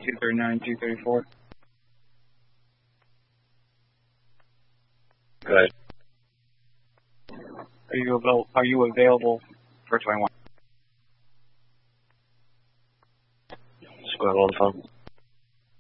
239, 234. Good. Are you available for 21? Just go ahead on the phone.